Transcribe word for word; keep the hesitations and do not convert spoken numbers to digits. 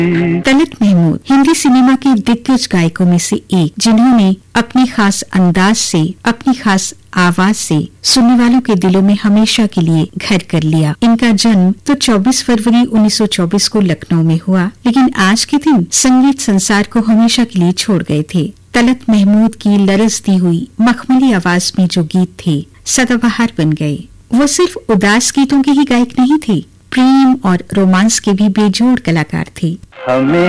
Talat Mahmood Hindi cinema के दिग्गज गायकों में से एक, जिन्होंने अपनी खास अंदाज से, अपनी खास आवाज से सुनने वालों के दिलों में हमेशा के लिए घर कर लिया। इनका जन्म तो चौबीस फरवरी उन्नीस सौ चौबीस को लखनऊ में हुआ, लेकिन आज के दिन संगीत संसार को हमेशा के लिए छोड़ गए थे। तलत महमूद की लरजती हुई मखमली आवाज में जो गीत थे सदाबहार बन गए। वो सिर्फ उदास गीतों के ही गायक नहीं थे, प्रेम और रोमांस के भी बेजोड़ कलाकार थे। हमें